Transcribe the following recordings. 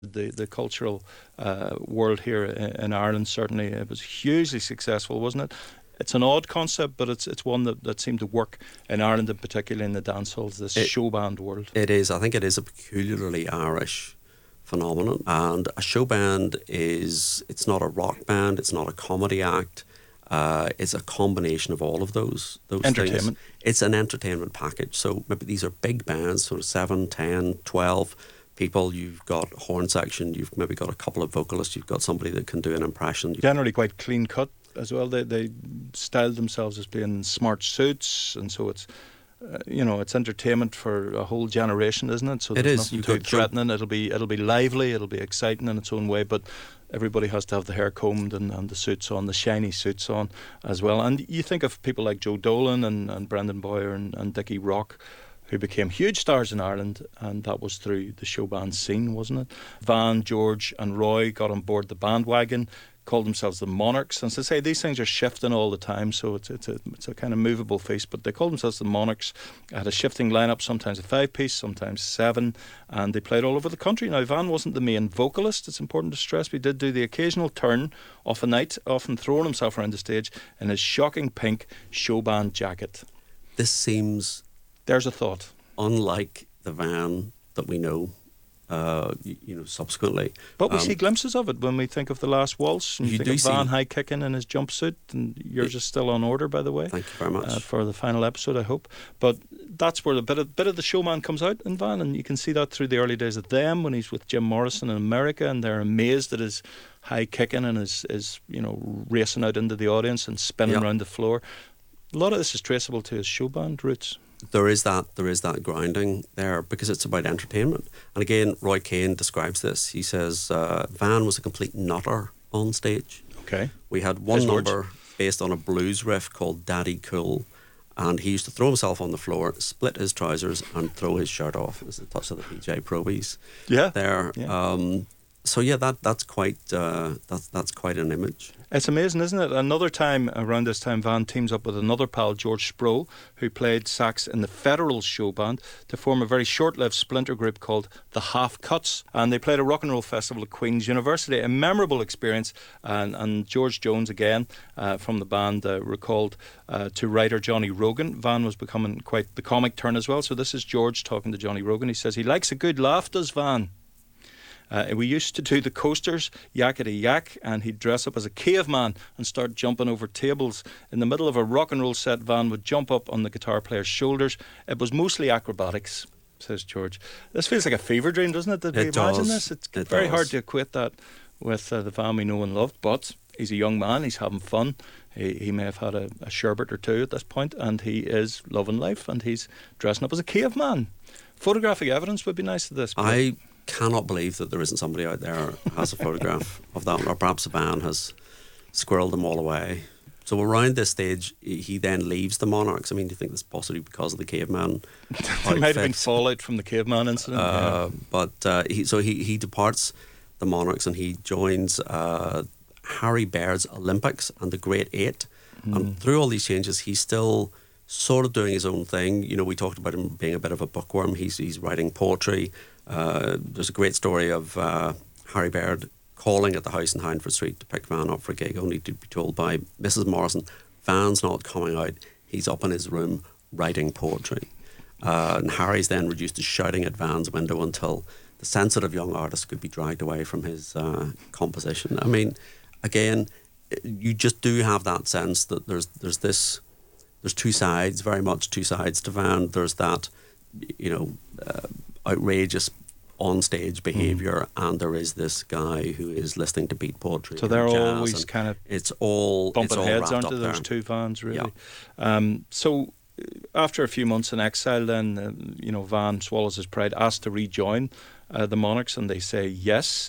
The cultural world here in Ireland. Certainly it was hugely successful, wasn't it? It's an odd concept, but it's one that seemed to work in Ireland, and particularly in the dance halls, this show band world. It is. I think it is a peculiarly Irish phenomenon. And a show band it's not a rock band, it's not a comedy act. It's a combination of all of those entertainment. things. It's an entertainment package. So maybe these are big bands, sort of 7, 10, 12 people. You've got horn section, you've maybe got a couple of vocalists, you've got somebody that can do an impression. Generally quite clean cut as well. They styled themselves as being smart suits, and so it's it's entertainment for a whole generation, isn't it? So it there's is. nothing too threatening. It'll be lively, it'll be exciting in its own way, but everybody has to have the hair combed and the suits on, the shiny suits on as well. And you think of people like Joe Dolan and Brendan Boyer and Dickie Rock, who became huge stars in Ireland, and that was through the show band scene, wasn't it? Van, George and Roy got on board the bandwagon, called themselves the Monarchs. And as I say, these things are shifting all the time, so it's a kind of movable feast, but they called themselves the Monarchs. Had a shifting lineup, sometimes a 5-piece, sometimes 7, and they played all over the country. Now, Van wasn't the main vocalist, it's important to stress, but he did do the occasional turn off a night, often throwing himself around the stage in his shocking pink show band jacket. This seems... There's a thought. Unlike the Van that we know, subsequently. But we see glimpses of it when we think of The Last Waltz, and you think of Van high kicking in his jumpsuit, and yours is still on order, by the way. Thank you very much. For the final episode, I hope. But that's where a bit of the showman comes out in Van, and you can see that through the early days of Them, when he's with Jim Morrison in America, and they're amazed at his high kicking and his racing out into the audience and spinning around the floor. A lot of this is traceable to his show band roots. There is that grounding there because it's about entertainment. And again, Roy Keane describes this. He says Van was a complete nutter on stage. Okay. We had one number based on a blues riff called Daddy Cool, and he used to throw himself on the floor, split his trousers, and throw his shirt off. It was the touch of the PJ Probies. Yeah. There. Yeah. That's quite an image. It's amazing, isn't it? Another time, around this time, Van teams up with another pal, George Sproul, who played sax in the Federals show band, to form a very short-lived splinter group called the Half Cuts. And they played a rock and roll festival at Queen's University, a memorable experience. And George Jones, again, from the band, recalled to writer Johnny Rogan, Van was becoming quite the comic turn as well. So this is George talking to Johnny Rogan. He says he likes a good laugh, does Van? We used to do the coasters, yakety yak, and he'd dress up as a caveman and start jumping over tables. In the middle of a rock and roll set, Van would jump up on the guitar player's shoulders. It was mostly acrobatics, says George. This feels like a fever dream, doesn't it? Did we imagine this? It's very hard to equate that with the Van we know and loved, but he's a young man, he's having fun. He may have had a sherbet or two at this point, and he is loving life, and he's dressing up as a caveman. Photographic evidence would be nice of this. I cannot believe that there isn't somebody out there who has a photograph of that, or perhaps a Van has squirreled them all away. So around this stage, he then leaves the Monarchs. I mean, do you think this possibly because of the caveman There might have been fallout from the caveman incident. But he departs the Monarchs and he joins Harry Baird's Olympics and the Great Eight. And through all these changes, he's still sort of doing his own thing. We talked about him being a bit of a bookworm. He's writing poetry. There's a great story of Harry Baird calling at the house in Hindford Street to pick Van up for a gig, only to be told by Mrs. Morrison, Van's not coming out, he's up in his room writing poetry. And Harry's then reduced to shouting at Van's window until the sensitive young artist could be dragged away from his composition. I mean, again, you just do have that sense that there's two sides, very much two sides to Van. There's that, outrageous on-stage behaviour, and there is this guy who is listening to beat poetry. So they're always kind of bumping heads, aren't they, those two Vans, really? Yeah. So after a few months in exile, then Van swallows his pride, asked to rejoin the Monarchs, and they say yes.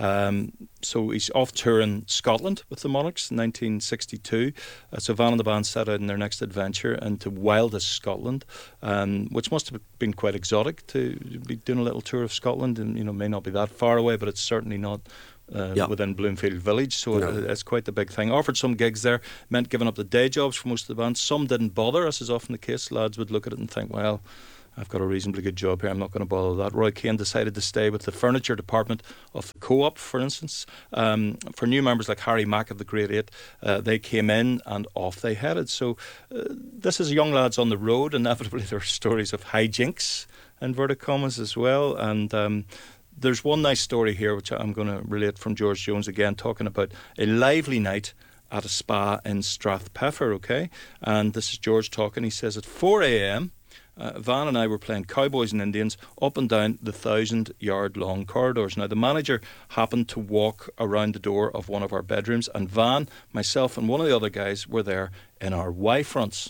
So he's off touring Scotland with the Monarchs in 1962. So Van and the band set out on their next adventure into wildest Scotland, which must have been quite exotic to be doing a little tour of Scotland, and may not be that far away, but it's certainly not within Bloomfield Village, so it's quite the big thing. Offered some gigs there, meant giving up the day jobs for most of the bands. Some didn't bother, as is often the case. Lads would look at it and think, well, I've got a reasonably good job here, I'm not going to bother with that. Roy Keane decided to stay with the furniture department of the Co-op, for instance. For new members like Harry Mack of the Great Eight, they came in and off they headed. So this is young lads on the road. Inevitably there are stories of hijinks, inverted commas, as well. And there's one nice story here which I'm going to relate from George Jones again, talking about a lively night at a spa in Strathpeffer, okay? And this is George talking. He says, at 4 a.m, Van and I were playing Cowboys and Indians up and down the 1,000-yard long corridors. Now, the manager happened to walk around the door of one of our bedrooms, and Van, myself, and one of the other guys were there in our Y-fronts.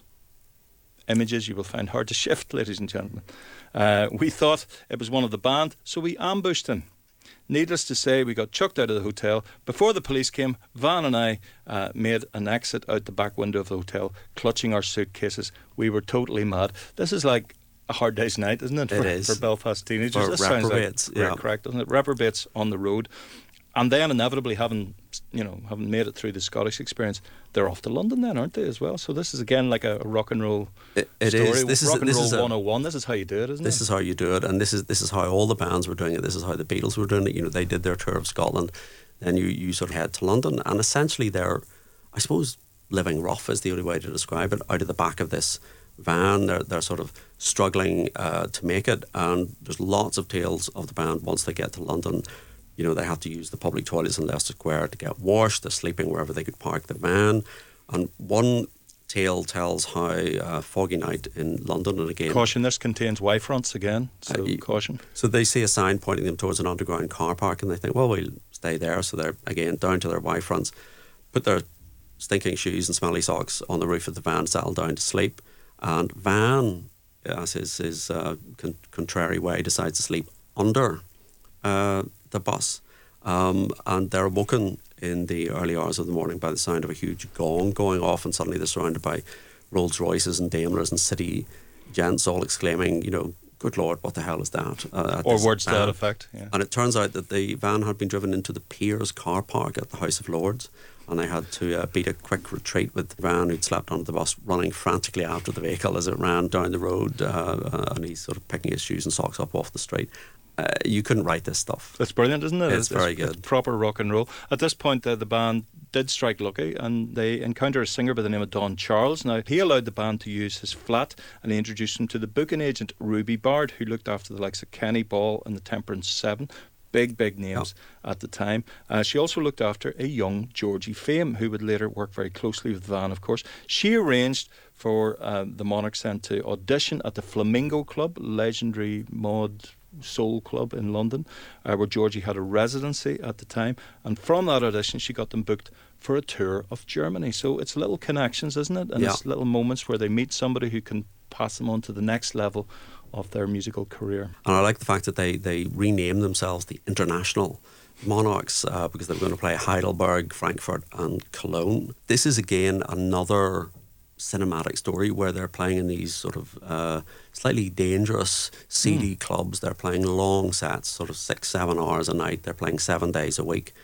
Images you will find hard to shift, ladies and gentlemen. We thought it was one of the band, so we ambushed him. Needless to say, we got chucked out of the hotel. Before the police came, Van and I made an exit out the back window of the hotel, clutching our suitcases. We were totally mad. This is like a hard day's night, isn't it? It is. For Belfast teenagers. Or This sounds reprobates, like yeah. correct, doesn't it? Reprobates on the road. And then inevitably having made it through the Scottish experience, they're off to London then, aren't they, as well? So this is again like a rock and roll It story. is. This rock and is roll a- 101. This is how you do it, isn't it? This is how you do it, and this is how all the bands were doing it. This is how the Beatles were doing it. You know, they did their tour of Scotland, and you sort of head to London, and essentially they're, I suppose, living rough is the only way to describe it. Out of the back of this van, they're sort of struggling to make it, and there's lots of tales of the band once they get to London. You know, they have to use the public toilets in Leicester Square to get washed. They're sleeping wherever they could park the van, and one tale tells how foggy night in London, and again, Caution, this contains Y-fronts again, so caution. so they see a sign pointing them towards an underground car park, and they think, well, we'll stay there. So they're again down to their Y-fronts, put their stinking shoes and smelly socks on the roof of the van, settle down to sleep. And Van, as his contrary way, decides to sleep under the bus. And they're woken in the early hours of the morning by the sound of a huge gong going off, and suddenly they're surrounded by Rolls Royces and Daimlers and city gents all exclaiming, you know, good Lord, what the hell is that? Or words to that effect, yeah. And it turns out that the van had been driven into the Piers car park at the House of Lords, and they had to beat a quick retreat with the van who'd slept under the bus, running frantically after the vehicle as it ran down the road, and he's sort of picking his shoes and socks up off the street. You couldn't write this stuff. It's brilliant, isn't it? It's very good. It's proper rock and roll. At this point, the band did strike lucky, and they encountered a singer by the name of Don Charles. Now, he allowed the band to use his flat, and he introduced them to the booking agent Ruby Bard, who looked after the likes of Kenny Ball and the Temperance Seven. Big names at the time. She also looked after a young Georgie Fame, who would later work very closely with Van, of course. She arranged for the Monarchs then to audition at the Flamingo Club, legendary mod soul club in London, where Georgie had a residency at the time. And from that audition, she got them booked for a tour of Germany. So it's little connections, isn't it? And it's little moments where they meet somebody who can pass them on to the next level of their musical career. And I like the fact that they renamed themselves the International Monarchs because they were going to play Heidelberg, Frankfurt and Cologne. This is again another cinematic story where they're playing in these sort of slightly dangerous, seedy clubs. They're playing long sets, sort of 6-7 hours a night. They're playing 7 days a week.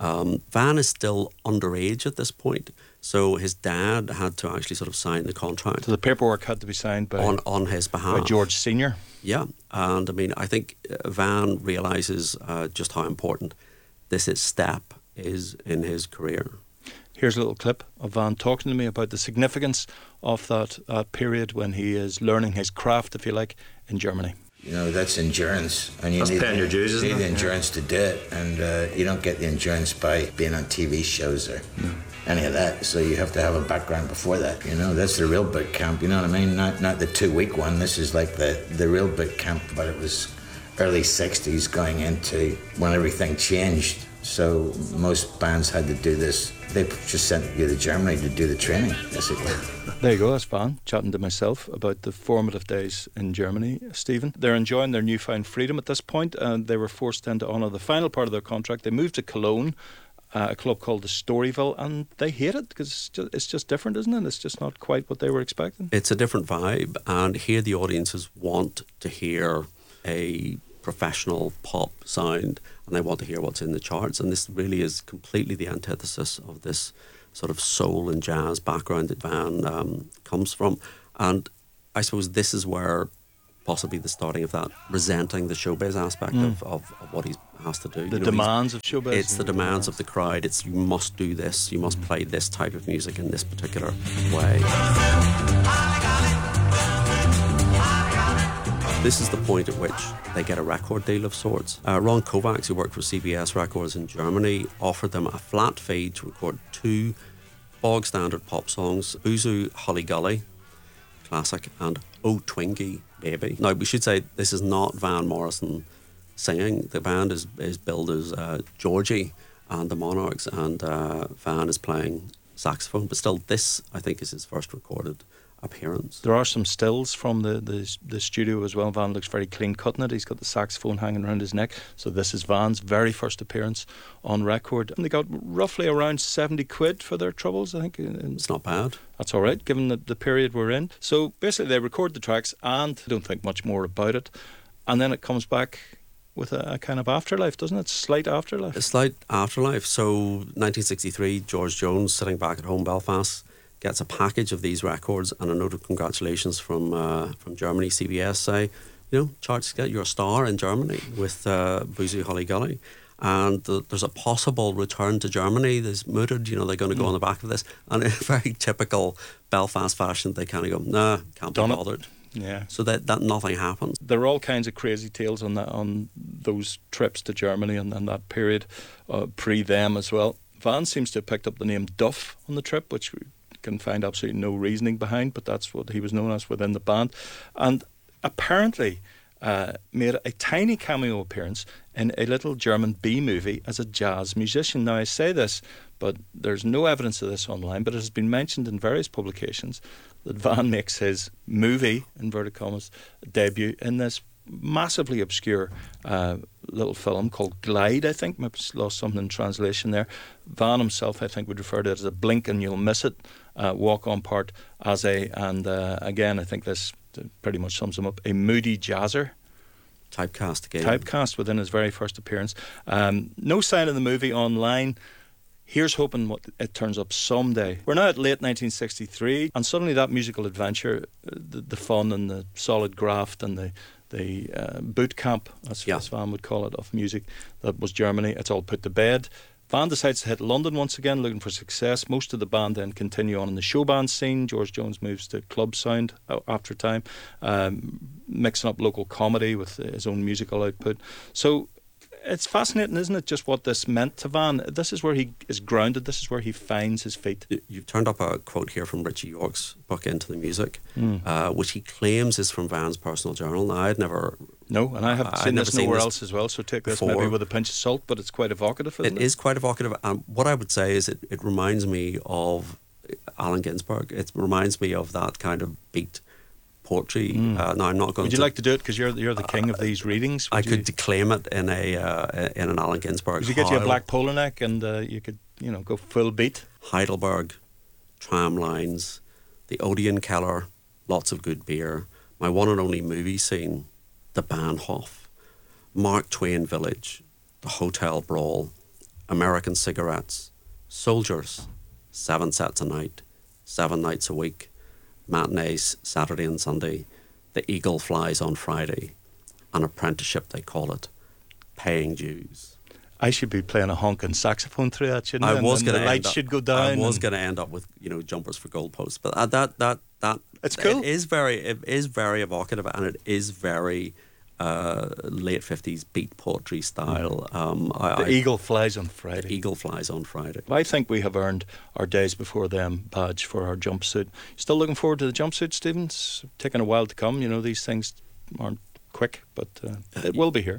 Van is still underage at this point, so his dad had to actually sort of sign the contract. So the paperwork had to be signed by on his behalf. by George Senior. Yeah, and I mean, I think Van realises just how important this step is in his career. Here's a little clip of Van talking to me about the significance of that period when he is learning his craft, if you like, in Germany. You know, that's endurance, and you That's paying your dues, isn't need it? the endurance to do it, and you don't get the endurance by being on TV shows or any of that. So you have to have a background before that. You know, that's the real boot camp. You know what I mean? Not the 2-week one. This is like the real boot camp, but it was early '60s going into when everything changed. So most bands had to do this. They just sent you to Germany to do the training, basically. There you go, that's Van, chatting to myself about the formative days in Germany, Stephen. They're enjoying their newfound freedom at this point, and they were forced then to honour the final part of their contract. They moved to Cologne, a club called the Storyville, and they hate it because it's just different, isn't it? It's just not quite what they were expecting. It's a different vibe, and here the audiences want to hear a professional pop sound, and they want to hear what's in the charts, and this really is completely the antithesis of this sort of soul and jazz background that Van comes from. And I suppose this is where possibly the starting of that, resenting the showbiz aspect of what he has to do. The demands of showbiz. It's the demands of the crowd. It's, you must do this, you must play this type of music in this particular way. This is the point at which they get a record deal of sorts. Ron Kovacs, who worked for CBS Records in Germany, offered them a flat fee to record 2 bog standard pop songs, Boozoo Holly Golly, classic, and Oh Twinkie Baby. Now, we should say this is not Van Morrison singing. The band is billed as Georgie and the Monarchs, and Van is playing saxophone. But still, this, I think, is his first recorded appearance. There are some stills from the studio as well. Van looks very clean cut in it. He's got the saxophone hanging around his neck. So this is Van's very first appearance on record. And they got roughly around 70 quid for their troubles, I think. It's not bad. That's all right, given the period we're in. So basically they record the tracks and don't think much more about it. And then it comes back with a kind of afterlife, doesn't it? Slight afterlife. A slight afterlife. So 1963, George Jones, sitting back at home Belfast, gets a package of these records and a note of congratulations from Germany. CBS say, you know, Charles, you're a star in Germany with Boozoo Holly Golly. And there's a possible return to Germany. There's mooted, you know, they're going to go on the back of this. And in very typical Belfast fashion, they kind of go, nah, can't be bothered. Yeah. So that nothing happens. There are all kinds of crazy tales on those trips to Germany and that period, pre them as well. Van seems to have picked up the name Duff on the trip, which we can find absolutely no reasoning behind, but that's what he was known as within the band. And apparently made a tiny cameo appearance in a little German B-movie as a jazz musician. Now, I say this, but there's no evidence of this online, but it has been mentioned in various publications that Van makes his movie, inverted commas, debut in this massively obscure little film called Glide, I think. Maybe lost something in translation there. Van himself, I think, would refer to it as a blink and you'll miss it walk-on part and again, I think this pretty much sums him up, a moody jazzer. Typecast again. Typecast within his very first appearance. No sign of the movie online. Here's hoping what it turns up someday. We're now at late 1963, and suddenly that musical adventure, the fun and the solid graft and the boot camp, as Van would call it, of music, that was Germany, it's all put to bed. Van decides to hit London once again, looking for success. Most of the band then continue on in the show band scene. George Jones moves to club sound after time, mixing up local comedy with his own musical output. So it's fascinating, isn't it, just what this meant to Van? This is where he is grounded. This is where he finds his feet. You've turned up a quote here from Richie York's book Into the Music, which he claims is from Van's personal journal. Now, I'd never... No, and I haven't seen this nowhere else as well, so take this maybe with a pinch of salt, but it's quite evocative, isn't it? It is quite evocative, and what I would say is it reminds me of Allen Ginsberg. It reminds me of that kind of beat poetry. Now, I'm not going. Would you like to do it because you're the king of these readings? I could declaim it in an Allen Ginsberg. Could you get you a black polo neck and you could go full beat? Heidelberg, tram lines, the Odeon Keller, lots of good beer, my one and only movie scene, the Bahnhof, Mark Twain Village, the Hotel Brawl, American Cigarettes, Soldiers, 7 sets a night, 7 nights a week, matinees Saturday and Sunday, the Eagle Flies on Friday, an apprenticeship they call it, paying dues. I should be playing a honking saxophone through that, shouldn't I? The lights should go down. I was going to end up with jumpers for goalposts, but that it's cool. It is very evocative, and it is very late 50s beat poetry style. The Eagle Flies on Friday. Eagle Flies on Friday. I think we have earned our days before them badge for our jumpsuit. Still looking forward to the jumpsuit, Stephen? It's taking a while to come. These things aren't quick, but it will be here.